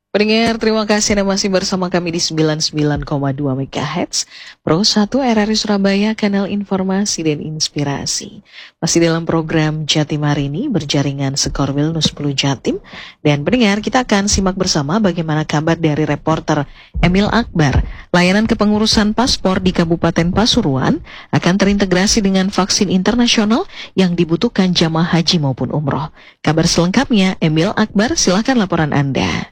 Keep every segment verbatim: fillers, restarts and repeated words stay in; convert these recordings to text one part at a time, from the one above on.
Pendengar, terima kasih Anda masih bersama kami di sembilan puluh sembilan koma dua MHz Pro satu R R I Surabaya, kanal informasi dan inspirasi. Masih dalam program Jatim hari ini berjaringan Sekorwil Nus sepuluh Jatim. Dan pendengar, kita akan simak bersama bagaimana kabar dari reporter Emil Akbar. Layanan kepengurusan paspor di Kabupaten Pasuruan akan terintegrasi dengan vaksin internasional yang dibutuhkan jamaah haji maupun umroh. Kabar selengkapnya, Emil Akbar, silakan laporan Anda.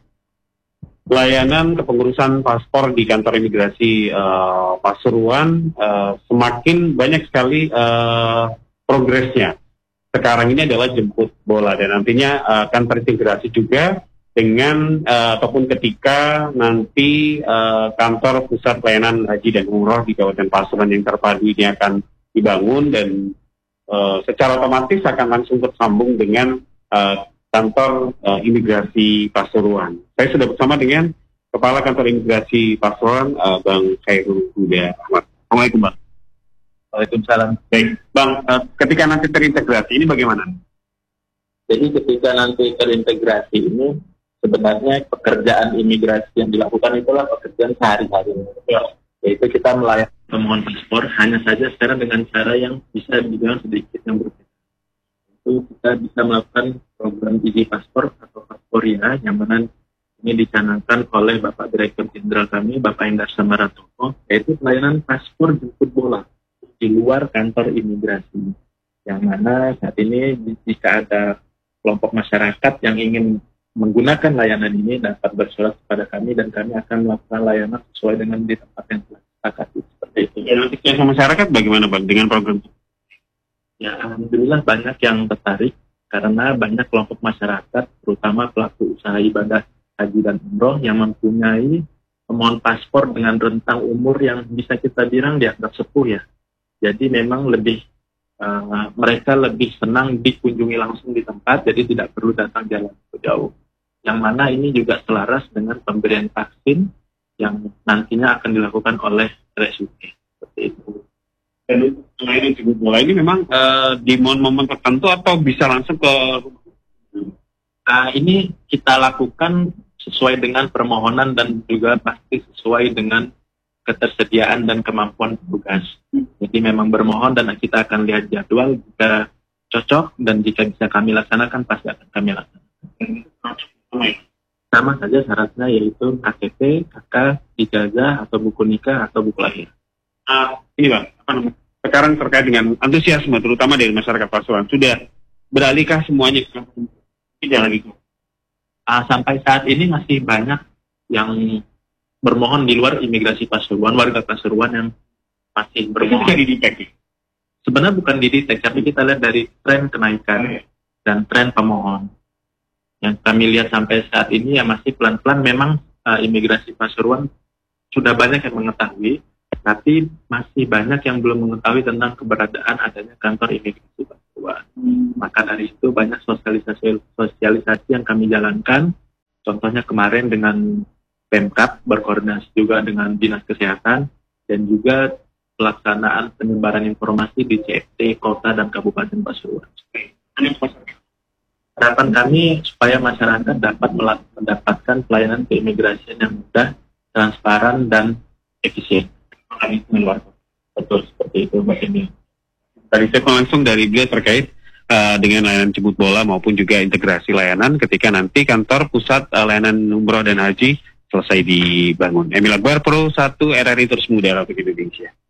Layanan kepengurusan paspor di kantor imigrasi uh, Pasuruan uh, semakin banyak sekali uh, progresnya. Sekarang ini adalah jemput bola dan nantinya uh, akan terintegrasi juga dengan uh, ataupun ketika nanti uh, kantor pusat pelayanan haji dan umroh di Kabupaten Pasuruan yang terpadu ini akan dibangun dan uh, secara otomatis akan langsung tersambung dengan uh, kantor uh, imigrasi Pasuruan. Saya sudah bersama dengan Kepala Kantor Imigrasi Pasuruan, uh, Bang Khairul Huda Ahmad. Assalamualaikum, Bang. Waalaikumsalam. Baik, Bang, uh, ketika nanti terintegrasi ini bagaimana? Jadi ketika nanti terintegrasi ini, sebenarnya pekerjaan imigrasi yang dilakukan itulah pekerjaan sehari-hari. Ya. Yaitu kita melayani pemohon paspor, hanya saja sekarang dengan cara yang bisa dibilang sedikit yang berbeda. Itu kita bisa melakukan program Easy Paspor atau Pasporia, yang mana ini dicanangkan oleh Bapak Direktur Jenderal kami, Bapak Endar Samaratoko, yaitu pelayanan paspor jemput bola di luar kantor imigrasi. Yang mana saat ini jika ada kelompok masyarakat yang ingin menggunakan layanan ini dapat bersurat kepada kami dan kami akan melakukan layanan sesuai dengan di tempat yang telah disepakati seperti itu. Ya, nanti sama masyarakat bagaimana, Bang, dengan program itu? Ya, alhamdulillah banyak yang tertarik karena banyak kelompok masyarakat, terutama pelaku usaha ibadah haji dan umroh yang mempunyai pemohon paspor dengan rentang umur yang bisa kita bilang dianggap sepuh ya. Jadi memang lebih uh, mereka lebih senang dikunjungi langsung di tempat, jadi tidak perlu datang jalan jauh. Yang mana ini juga selaras dengan pemberian vaksin yang nantinya akan dilakukan oleh R S U D. Seperti itu. Dan layanan jemput bola ini memang uh, di momen-momen tertentu atau bisa langsung ke Nah, ini kita lakukan sesuai dengan permohonan dan juga pasti sesuai dengan ketersediaan dan kemampuan petugas. Jadi memang bermohon dan kita akan lihat jadwal jika cocok dan jika bisa kami laksanakan pasti akan kami laksanakan. Sama saja syaratnya yaitu K T P, K K, ijazah atau buku nikah atau buku lahir. Uh, ini Bang, apa namanya? Sekarang terkait dengan antusiasme terutama dari masyarakat Pasuruan, sudah beralihkah semuanya ke tidak lagi? Uh, sampai saat ini masih banyak yang bermohon di luar imigrasi Pasuruan, warga Pasuruan yang masih bermohon. Itu didetek. Sebenarnya bukan didetek, tapi kita lihat dari tren kenaikan oh, iya. dan tren pemohon. Yang kami lihat sampai saat ini ya masih pelan-pelan memang uh, imigrasi Pasuruan sudah banyak yang mengetahui, tapi masih banyak yang belum mengetahui tentang keberadaan adanya kantor imigrasi Pasuruan. Hmm. Maka dari itu banyak sosialisasi sosialisasi yang kami jalankan. Contohnya kemarin dengan Pemkab berkoordinasi juga dengan Dinas Kesehatan dan juga pelaksanaan penyebaran informasi di C F T Kota dan Kabupaten Pasuruan. Harapan kami supaya masyarakat dapat mendapatkan pelayanan keimigrasian yang mudah, transparan dan efisien. Kami keluar. Betul seperti itu, Mbak Eni. Tadi saya langsung dari beliau terkait uh, dengan layanan jemput bola maupun juga integrasi layanan ketika nanti kantor pusat uh, layanan umroh dan haji selesai dibangun. Emil Akbar, Pro satu R R I terus muda Republik Indonesia.